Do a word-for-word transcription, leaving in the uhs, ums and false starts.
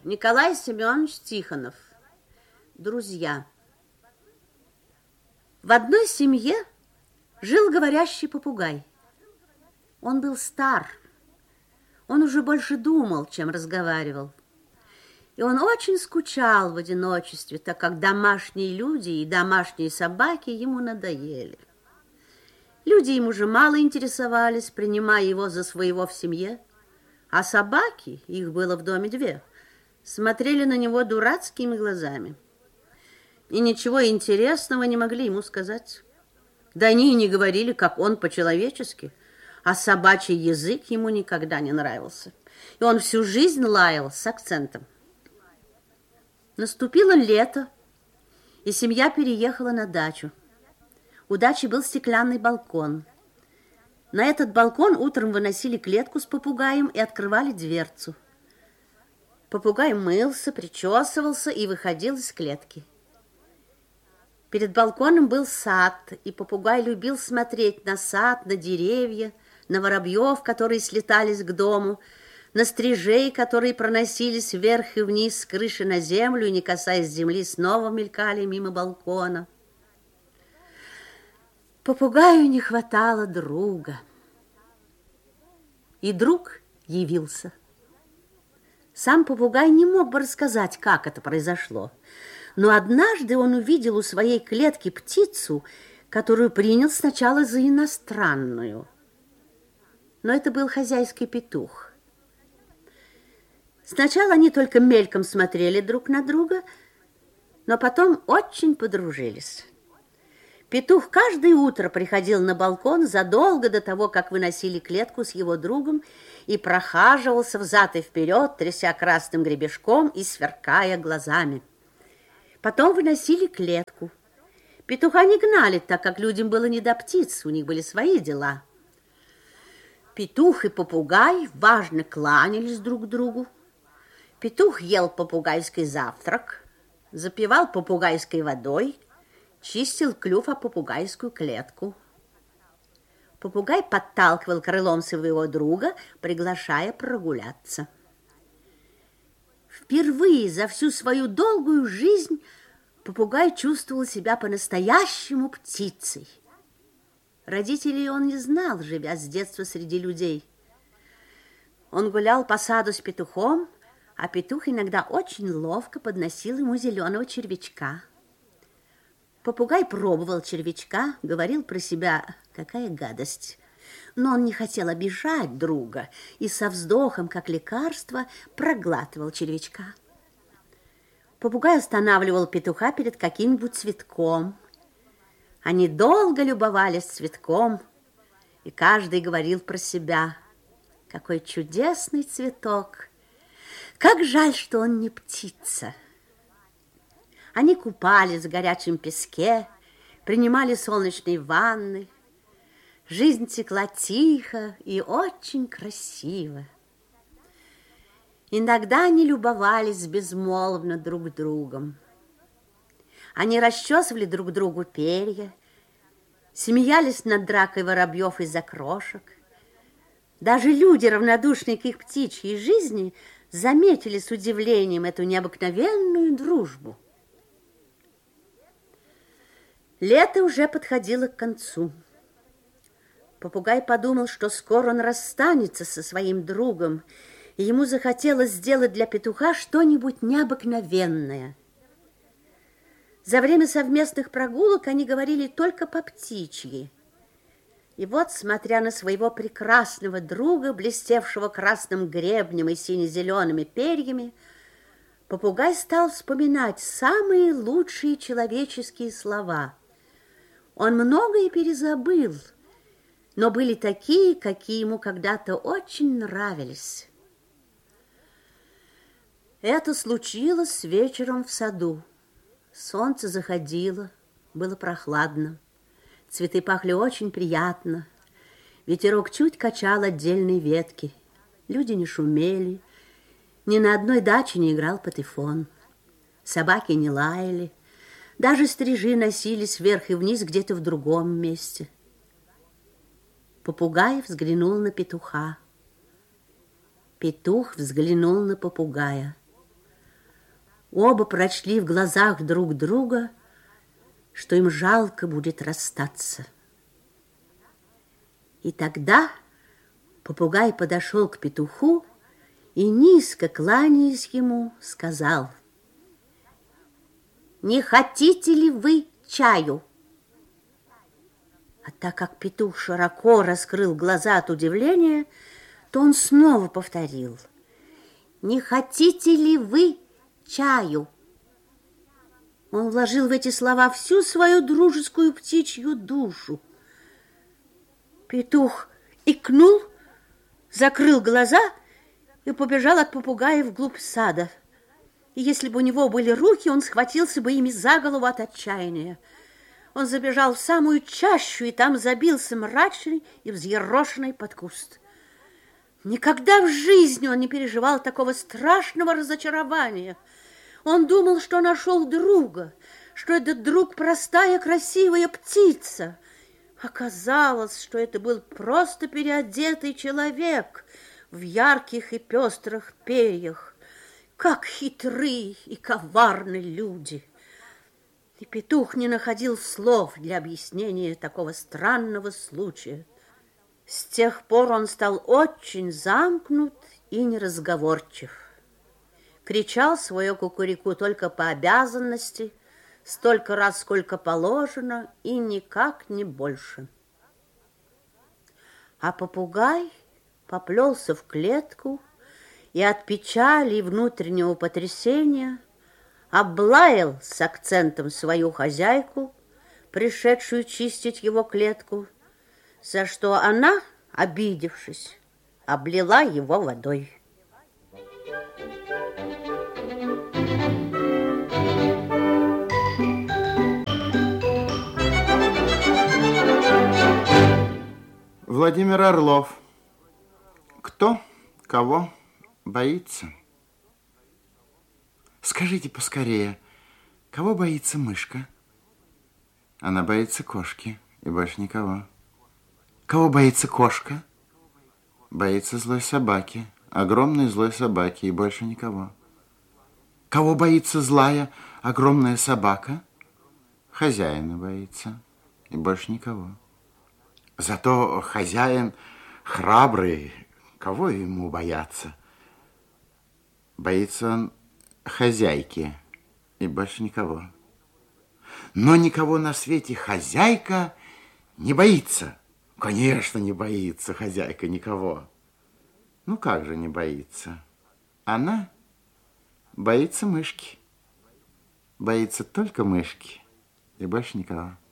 Николай Семенович Тихонов. Друзья. В одной семье жил говорящий попугай. Он был стар. Он уже больше думал, чем разговаривал. И он очень скучал в одиночестве, так как домашние люди и домашние собаки ему надоели. Люди им уже мало интересовались, принимая его за своего в семье, а собаки, их было в доме две, смотрели на него дурацкими глазами. И ничего интересного не могли ему сказать. Да они и не говорили, как он по-человечески, а собачий язык ему никогда не нравился. И он всю жизнь лаял с акцентом. Наступило лето, и семья переехала на дачу. У дачи был стеклянный балкон. На этот балкон утром выносили клетку с попугаем и открывали дверцу. Попугай мылся, причесывался и выходил из клетки. Перед балконом был сад, и попугай любил смотреть на сад, на деревья, на воробьев, которые слетались к дому, на стрижей, которые проносились вверх и вниз с крыши на землю и, не касаясь земли, снова мелькали мимо балкона. Попугаю не хватало друга. И друг явился. Сам попугай не мог бы рассказать, как это произошло. Но однажды он увидел у своей клетки птицу, которую принял сначала за иностранную. Но это был хозяйский петух. Сначала они только мельком смотрели друг на друга, но потом очень подружились. Петух каждое утро приходил на балкон задолго до того, как выносили клетку с его другом, и прохаживался взад и вперед, тряся красным гребешком и сверкая глазами. Потом выносили клетку. Петуха не гнали, так как людям было не до птиц, у них были свои дела. Петух и попугай важно кланялись друг другу. Петух ел попугайский завтрак, запивал попугайской водой, чистил клюв о попугайскую клетку. Попугай подталкивал крылом своего друга, приглашая прогуляться. Впервые за всю свою долгую жизнь попугай чувствовал себя по-настоящему птицей. Родителей он не знал, живя с детства среди людей. Он гулял по саду с петухом, а петух иногда очень ловко подносил ему зеленого червячка. Попугай пробовал червячка, говорил про себя, какая гадость. Но он не хотел обижать друга и со вздохом, как лекарство, проглатывал червячка. Попугай останавливал петуха перед каким-нибудь цветком. Они долго любовались цветком, и каждый говорил про себя, какой чудесный цветок, как жаль, что он не птица. Они купались в горячем песке, принимали солнечные ванны. Жизнь текла тихо и очень красиво. Иногда они любовались безмолвно друг другом. Они расчесывали друг другу перья, смеялись над дракой воробьев из-за крошек. Даже люди, равнодушные к их птичьей жизни, заметили с удивлением эту необыкновенную дружбу. Лето уже подходило к концу. Попугай подумал, что скоро он расстанется со своим другом, и ему захотелось сделать для петуха что-нибудь необыкновенное. За время совместных прогулок они говорили только по-птичьи. И вот, смотря на своего прекрасного друга, блестевшего красным гребнем и сине-зелеными перьями, попугай стал вспоминать самые лучшие человеческие слова. Он многое перезабыл, но были такие, какие ему когда-то очень нравились. Это случилось вечером в саду. Солнце заходило, было прохладно. Цветы пахли очень приятно. Ветерок чуть качал отдельные ветки. Люди не шумели. Ни на одной даче не играл патефон. Собаки не лаяли. Даже стрижи носились вверх и вниз где-то в другом месте. Попугай взглянул на петуха. Петух взглянул на попугая. Оба прочли в глазах друг друга, что им жалко будет расстаться. И тогда попугай подошел к петуху и, низко кланяясь ему, сказал: «Не хотите ли вы чаю?» А так как петух широко раскрыл глаза от удивления, то он снова повторил: «Не хотите ли вы чаю?» Он вложил в эти слова всю свою дружескую птичью душу. Петух икнул, закрыл глаза и побежал от попугая вглубь сада. И если бы у него были руки, он схватился бы ими за голову от отчаяния. Он забежал в самую чащу и там забился мрачный и взъерошенный под куст. Никогда в жизни он не переживал такого страшного разочарования. Он думал, что нашел друга, что этот друг простая красивая птица. Оказалось, что это был просто переодетый человек в ярких и пестрых перьях. Как хитры и коварны люди! И петух не находил слов для объяснения такого странного случая. С тех пор он стал очень замкнут и неразговорчив. Кричал свое кукурику только по обязанности, столько раз, сколько положено, и никак не больше. А попугай поплелся в клетку и от печали и внутреннего потрясения облаял с акцентом свою хозяйку, пришедшую чистить его клетку, за что она, обидевшись, облила его водой. Владимир Орлов. Кто кого боится? Скажите поскорее, кого боится мышка? Она боится кошки и больше никого. Кого боится кошка? Боится злой собаки, огромной злой собаки и больше никого. Кого боится злая, огромная собака? Хозяина боится и больше никого. Зато хозяин храбрый, кого ему бояться? Боится он хозяйки и больше никого. Но никого на свете хозяйка не боится. Конечно, не боится хозяйка никого. Ну как же не боится? Она боится мышки. Боится только мышки и больше никого.